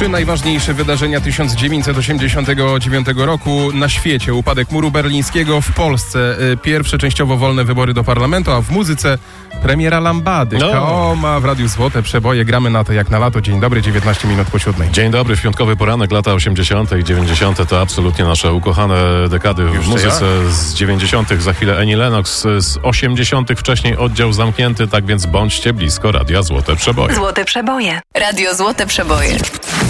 Trzy najważniejsze wydarzenia 1989 roku na świecie. Upadek muru berlińskiego, w Polsce pierwsze częściowo wolne wybory do parlamentu, a w muzyce premiera Lambady. Kaoma w Radiu Złote Przeboje. Gramy na to jak na lato. Dzień dobry, 19 minut po 7. Dzień dobry, w piątkowy poranek. Lata 80. i 90. to absolutnie nasze ukochane dekady w muzyce. Z 90. za chwilę Annie Lennox, z 80. wcześniej oddział zamknięty, tak więc bądźcie blisko Radia Złote Przeboje. Złote Przeboje. Radio Złote Przeboje.